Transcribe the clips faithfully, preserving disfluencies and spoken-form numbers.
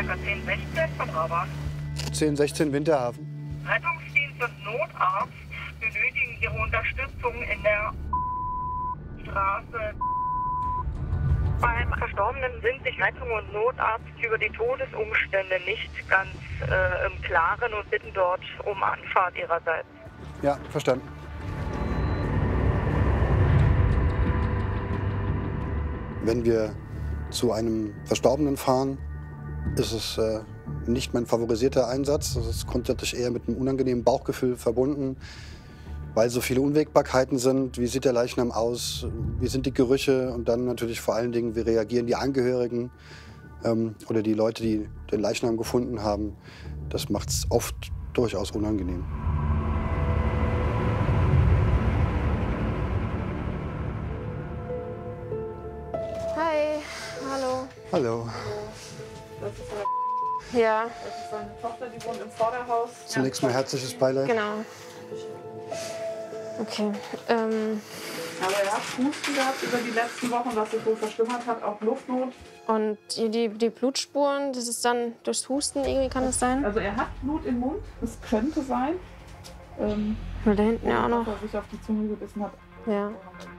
Stecker zehn sechzehn von Rabat. zehn sechzehn Winterhafen. Rettungsdienst und Notarzt benötigen Ihre Unterstützung in der Straße. Beim Verstorbenen sind sich Rettung und Notarzt über die Todesumstände nicht ganz äh, im Klaren und bitten dort um Anfahrt ihrerseits. Ja, verstanden. Wenn wir zu einem Verstorbenen fahren, ist es äh, nicht mein favorisierter Einsatz. Das ist grundsätzlich eher mit einem unangenehmen Bauchgefühl verbunden, weil so viele Unwägbarkeiten sind. Wie sieht der Leichnam aus? Wie sind die Gerüche? Und dann natürlich vor allen Dingen, wie reagieren die Angehörigen ähm, oder die Leute, die den Leichnam gefunden haben. Das macht es oft durchaus unangenehm. Hi, hallo. Hallo. Das ist seine, Ja, das ist seine Tochter, die wohnt im Vorderhaus. Zunächst mal herzliches Beileid. genau. Okay. Ähm, Aber er hat Husten gehabt über die letzten Wochen, was sich wohl verschlimmert hat, auch Luftnot. und die, die, die Blutspuren, das ist dann durchs Husten irgendwie, kann das sein? Also er hat Blut im Mund, das könnte sein. Ähm, Oder da hinten ja auch noch. dass er sich auf die Zunge gebissen hat. Ja.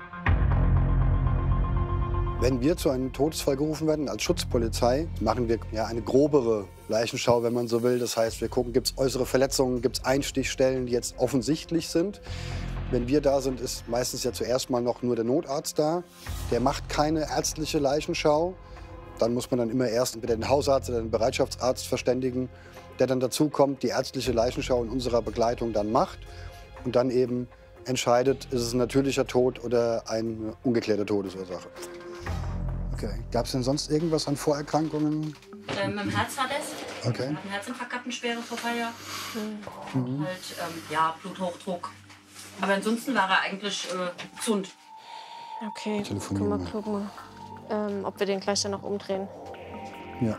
Wenn wir zu einem Todesfall gerufen werden als Schutzpolizei, machen wir ja eine grobere Leichenschau, wenn man so will. Das heißt, wir gucken, gibt es äußere Verletzungen, gibt es Einstichstellen, die jetzt offensichtlich sind. Wenn wir da sind, ist meistens ja zuerst mal noch nur der Notarzt da. Der macht keine ärztliche Leichenschau. Dann muss man dann immer erst entweder den Hausarzt oder den Bereitschaftsarzt verständigen, der dann dazu kommt, die ärztliche Leichenschau in unserer Begleitung dann macht und dann eben entscheidet, ist es ein natürlicher Tod oder eine ungeklärte Todesursache. Okay. Gab es denn sonst irgendwas an Vorerkrankungen? Ähm, Mit dem Herz war das. Okay. Er hat einen Herzinfarkt gehabt, eine schwere vor ein paar Jahren. Mhm. Halt, ähm, ja, Bluthochdruck. Aber ansonsten war er eigentlich äh, gesund. Okay, Telefonieren gucken wir, wir. gucken wir, ähm, ob wir den gleich dann noch umdrehen. Ja.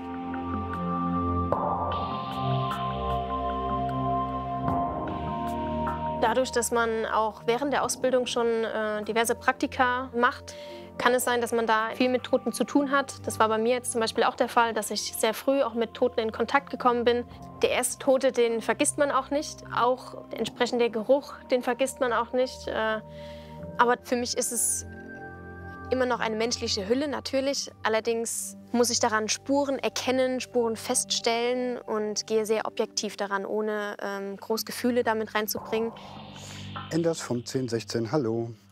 Dadurch, dass man auch während der Ausbildung schon äh, diverse Praktika macht, kann es sein, dass man da viel mit Toten zu tun hat. Das war bei mir jetzt zum Beispiel auch der Fall, dass ich sehr früh auch mit Toten in Kontakt gekommen bin. Der erste Tote, den vergisst man auch nicht. Auch der entsprechende Geruch, den vergisst man auch nicht. Äh, aber für mich ist es immer noch eine menschliche Hülle, natürlich. Allerdings muss ich daran Spuren erkennen, Spuren feststellen und gehe sehr objektiv daran, ohne ähm, groß Gefühle damit reinzubringen. Enders vom zehn sechzehn, hallo.